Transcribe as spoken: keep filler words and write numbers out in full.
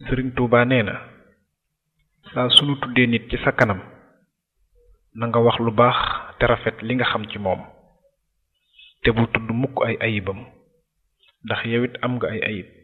Sëriñ Tuuba nee na saa sunu tuddee nit ci sa kanam na nga wax lu baax te rafet li nga xam ci moom te bul tudd mukk ay ayibam ndax yow it am nga ay ayib